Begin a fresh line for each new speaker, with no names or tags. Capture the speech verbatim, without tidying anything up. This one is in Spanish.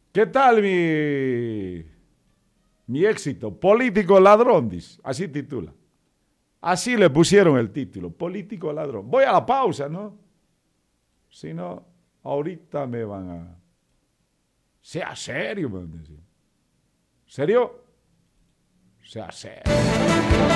¿Qué tal mi, mi éxito? Político ladrón, dice. Así titula. Así le pusieron el título, político ladrón. Voy a la pausa, ¿no? Si no, ahorita me van a... Sea serio, me van a decir. ¿Serio? Sea serio.